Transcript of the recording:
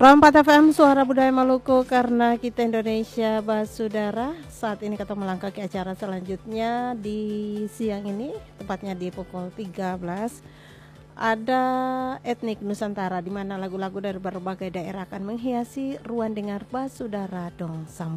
Rompat FM Suara Budaya Maluku, karena kita Indonesia Basudara. Saat ini kita melangkah ke acara selanjutnya di siang ini, tepatnya di pukul 13. Ada etnik Nusantara, di mana lagu-lagu dari berbagai daerah akan menghiasi ruang dengar Basudara Dong Sam.